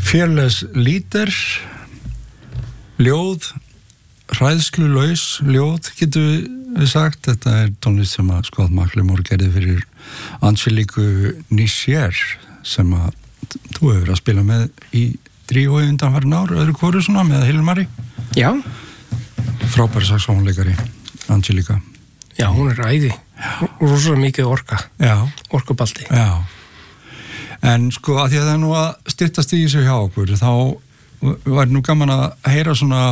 Fearless Leader, ljóð, hræðslulaus ljóð, getum við sagt. Þetta tónlist sem að Scott McLemore gerði fyrir Angelique Nichier, sem að þú hefur að spila með í tríó undanfarin ár, öðru hvoru svona, með Hilmari. Já. Frábæri saxófónleikari, Angelica. Já, hún æði. Rosalega mikið orka. Já. Orkubaldi. Já. En sko, að því að það nú að styttast í þessu hjá okkur, þá var nú gaman að heyra svona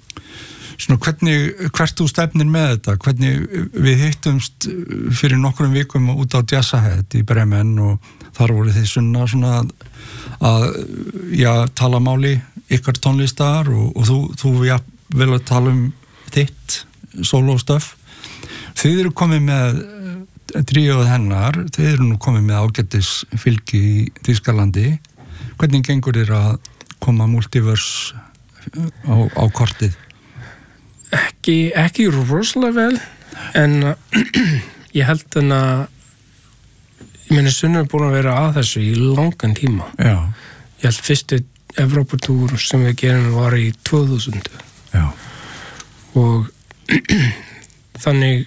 hvert þú stefnir með þetta, hvernig við hittumst fyrir nokkrum vikum út á Jazz Ahead í Bremen og þar voru þið svona að tala máli ykkar tónlistar og þú vil að tala þitt sólóstöf. Þið eru komið með tríóð hennar, þið eru nú komið með ágætis fylgi í Þýskalandi. Hvernig gengur þér að koma Multiverse á kortið? Ekki rosalega vel, en ég held að ég meina Sunna búin að vera að þessu í langan tíma. Já. Ég held fyrstu Evróputúr sem við gerum var í 2000. Já. Og þannig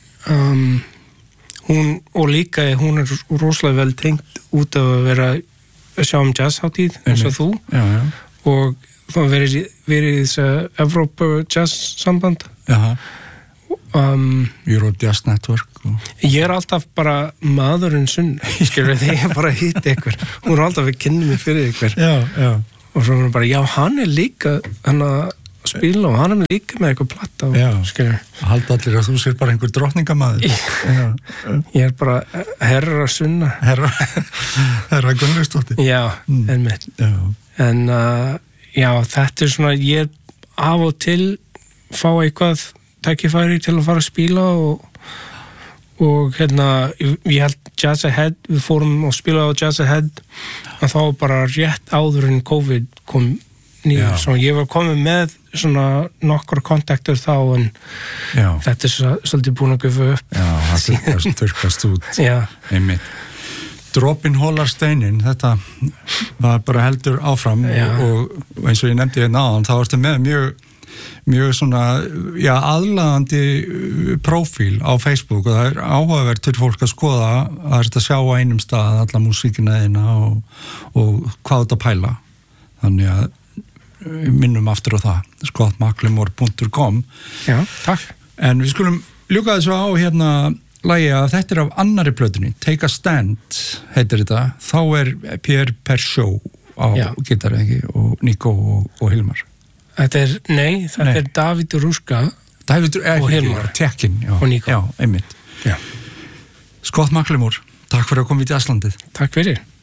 hún, og líka hún rosalega vel tengt út af að vera að sjá jazzhátíð eins og þú. Já, já. Og það verið þess að Evrópa jazz samband. Jaha. Europe Jazz Network. Ég alltaf bara maðurinn Sunna, skilur þegar ég bara hitt ykkur. Hún alltaf að kynna mig fyrir ykkur. Já, já. Og svo hún bara, já, hann líka hann að spila og hann líka með eitthvað platta. Já, skilur. Halda allir að þú sér bara einhver drottningamaður. Ég bara herra Sunna. Herra Gunnlaugsdóttir. Já, einmitt. Já. En já, þetta svona, ég af og til fá eitthvað tækifæri til að fara að spila og ég held Jazz Ahead, við fórum og spilaði á Jazz Ahead og þá bara rétt áður en COVID kom nýður, svo ég var komið með svona nokkur kontaktur þá en þetta svolítið búin að gufa upp. Já, það þurrkast út. Já. Einmitt. Dropin hólar steinin, þetta var bara heldur áfram og eins og ég nefndi hérna áðan, þá varstu með mjög svona, aðlaðandi prófíl á Facebook og það áhugavert til fólk að skoða að þetta sjá á einum stað alla músíkina þína og hvað þetta pæla. Þannig að minnum aftur á það, scottmclemore.com. Já, takk. En við skulum ljúka þessu á hérna lagi að þetta af annarri plötunni, Take a Stand heitir þetta, þá Pierre Perchaud á gitari ekki og Nico og Hilmar. Þetta er David Ruska og Hilmar Tekkin, og Nico. Já, einmitt. Scott McLemore, takk fyrir að koma í Jazzlandið. Takk fyrir.